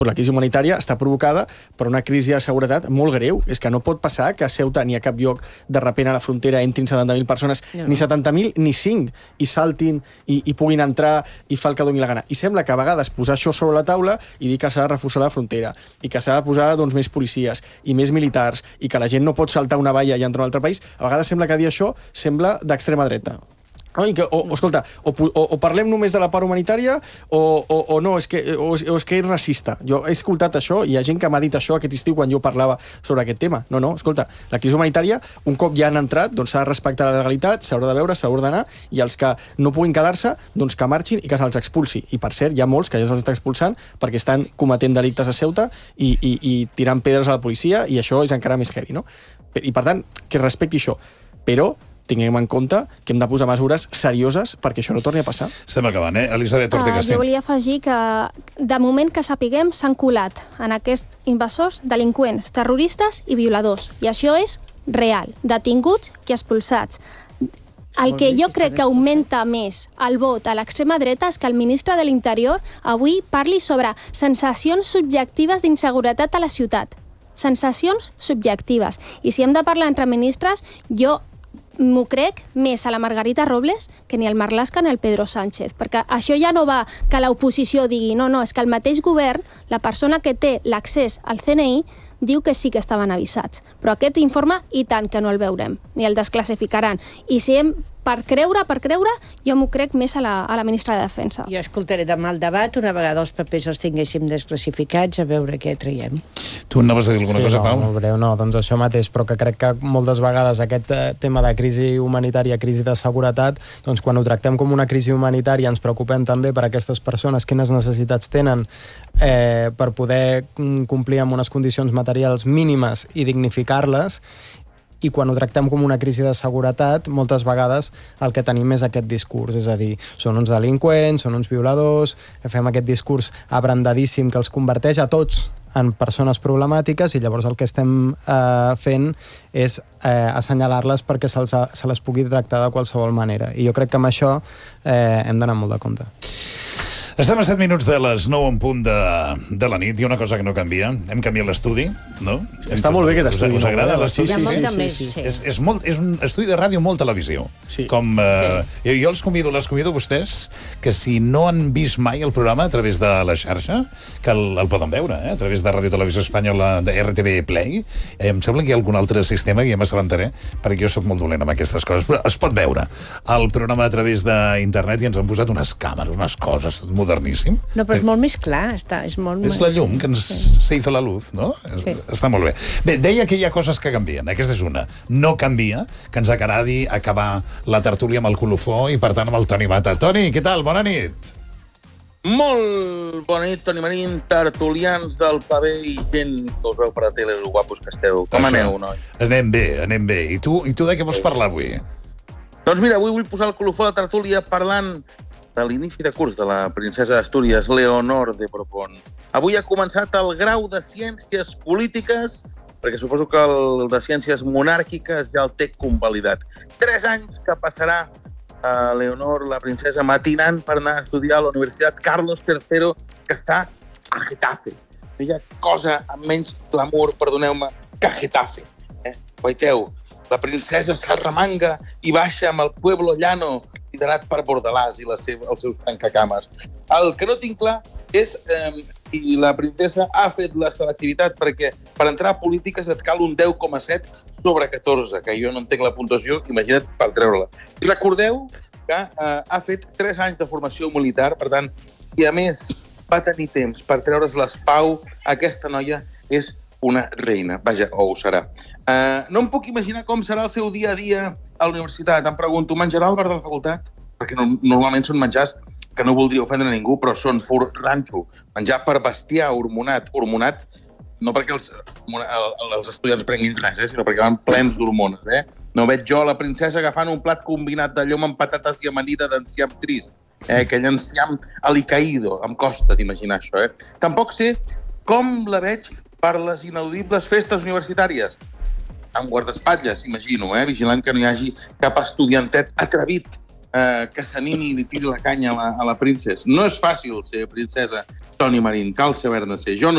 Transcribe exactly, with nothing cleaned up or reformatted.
La crisi humanitària està provocada per una crisi de seguretat molt greu. És que no pot passar que a Ceuta ni a cap lloc de repent a la frontera entrin setanta mil persones, no, no. ni setanta mil ni cinc, i saltin i, i puguin entrar i fa el que doni la gana. I sembla que a vegades posar això sobre la taula i dir que s'ha de reforçar la frontera i que s'ha de posar doncs, més policies i més militars i que la gent no pot saltar una valla i entrar a un altre país, a vegades sembla que dir això sembla d'extrema dreta. No, i que, o, o, escolta, o, o, o parlem només de la part humanitària o, o, o no, és que, o, o és que és racista. Jo he escoltat això i hi ha gent que m'ha dit això aquest estiu quan jo parlava sobre aquest tema. No, no, escolta, la crisi humanitària, un cop ja han entrat, doncs s'ha de respectar la legalitat, s'haurà de veure, s'haurà d'anar, i els que no puguin quedar-se, doncs que marxin i que se'ls expulsi. I per cert, hi ha molts que ja se'ls està expulsant perquè estan cometent delictes a Ceuta i, i, i tirant pedres a la policia, i això és encara més heavy, no? I per tant, que es respecti això. Però tinguem en compte que hem de posar mesures serioses perquè això no torni a passar. Estem acabant, eh? Elisabet Ortega, uh, sí. Jo volia afegir que, de moment que sapiguem, s'han colat en aquests invasors delinqüents, terroristes i violadors. I això és real. Detinguts i expulsats. El que jo crec que augmenta més el vot a l'extrema dreta és que el ministre de l'Interior avui parli sobre sensacions subjectives d'inseguretat a la ciutat. Sensacions subjectives. I si hem de parlar entre ministres, jo m'ho crec més a la Margarita Robles que ni al Marlaska ni al Pedro Sánchez, perquè això ja no va que l'oposició digui no, no, és que el mateix govern, la persona que té l'accés al C N I, diu que sí que estaven avisats. Però aquest informe, i tant que no el veurem, ni el desclassificaran. I si hem, per creure, per creure, jo m'ho crec més a la, a la ministra de Defensa. Jo escoltaré demà el debat, una vegada els papers els tinguéssim desclassificats, a veure què traiem. Tu anaves a dir alguna sí, cosa, no, Pau? Molt breu, no, doncs això mateix, però que crec que moltes vegades aquest eh, tema de crisi humanitària, crisi de seguretat, doncs quan ho tractem com una crisi humanitària ens preocupem també per aquestes persones, quines necessitats tenen eh, per poder complir amb unes condicions materials mínimes i dignificar-les, i quan ho tractem com una crisi de seguretat, moltes vegades el que tenim és aquest discurs, és a dir, són uns delinqüents, són uns violadors, fem aquest discurs abrandadíssim que els converteix a tots en persones problemàtiques, i llavors el que estem eh, fent és eh, assenyalar-les perquè se'ls, se les pugui tractar de qualsevol manera. I jo crec que amb això eh, hem d'anar molt de compte. Estem a set minuts de les nou en punt de, de la nit. Hi ha una cosa que no canvia. Hem canviat l'estudi, no? Està molt bé aquest estudi. Us agrada l'estudi? Hi ha molta sí, més, sí, sí. sí. És, és, molt, és un estudi de ràdio molt televisió. Sí. Com, eh, sí. Jo els convido, les convido a vostès que si no han vist mai el programa a través de la xarxa, que el, el poden veure, eh? A través de Ràdio Televisió Espanyola, de R T V Play. Eh, em sembla que hi ha algun altre sistema que ja m'assabentaré, perquè jo sóc molt dolent amb aquestes coses, però es pot veure el programa a través d'internet i ens han posat unes càmeres, unes coses, moderníssim. No, però és molt més clar, està, és molt És més... la llum que ens Sí. se hizo la luz, no? Sí. Està molt bé. Bé, deia que hi ha coses que canvien. Aquesta és una. No canvia que ens agradi acabar la tertúlia amb el colofó i, per tant, amb el Toni Mata. Toni, què tal? Bona nit. Molt bona nit, Toni Marín, tertulians del pavé i gent que us veu per la tele, els guapos que esteu. Com Això. aneu, noi? Anem bé, anem bé. I tu, i tu de què vols parlar avui? Doncs mira, avui vull posar el colofó a la tertúlia parlant de l'inici de curs de la princesa d'Astúries, Leonor de Borbón. Avui ha començat el grau de Ciències Polítiques, perquè suposo que el de Ciències Monàrquiques ja el té convalidat. Tres anys que passarà a Leonor, la princesa, matinant per anar a estudiar a la Universitat Carlos tercero, que està a Getafe. No hi ha cosa amb menys glamour, perdoneu-me, que a Getafe. Eh? Guaiteu, la princesa s'arremanga i baixa amb el Pueblo Llano, liderat per Bordalàs i les seves, els seus trencacames. El que no tinc clar és eh, si la princesa ha fet la selectivitat, perquè per entrar a polítiques et cal un deu coma set sobre catorze, que jo no entenc la puntuació, imagina't per treure-la. I recordeu que eh, ha fet tres anys de formació militar, per tant, i a més va tenir temps per treure's l'espau, aquesta noia és una reina, vaja, o ho serà. Uh, no em puc imaginar com serà el seu dia a dia a la universitat. Em pregunto, menjarà al bar de la facultat? Perquè no, normalment són menjars que no voldria ofendre ningú, però són pur ranxo. Menjar per bestiar, hormonat. Hormonat, no perquè els, els estudiants prenguin res, eh, sinó perquè van plens d'hormones. Eh? No veig jo la princesa agafant un plat combinat de llom amb patates i amanida d'enciam trist. Eh? Aquell enciam alicaído. Em costa d'imaginar això. Eh? Tampoc sé com la veig per les inaudibles festes universitàries. Amb guardaespatlles, imagino, eh? Vigilant que no hi hagi cap estudiantet atrevit eh, que s'animi i li tiri la canya a la, a la princesa. No és fàcil ser princesa, Toni Marín, cal saber-ne ser. Jo no